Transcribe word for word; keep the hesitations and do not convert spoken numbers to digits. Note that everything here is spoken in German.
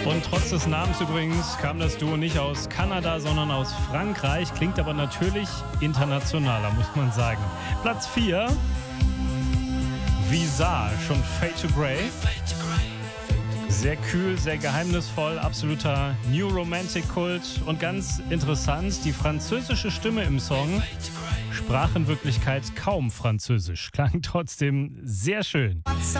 Und trotz des Namens übrigens kam das Duo nicht aus Kanada, sondern aus Frankreich. Klingt aber natürlich internationaler, muss man sagen. Platz vier. Visage und Fade to Grey. Sehr kühl, sehr geheimnisvoll, absoluter New Romantic Kult. Und ganz interessant, die französische Stimme im Song sprach in Wirklichkeit kaum Französisch. Klang trotzdem sehr schön.